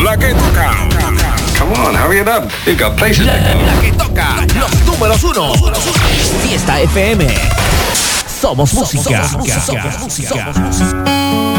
La que toca. Come on, hurry it up. You've got places to go. La que toca. Los números 1. Fiesta FM. Somos música.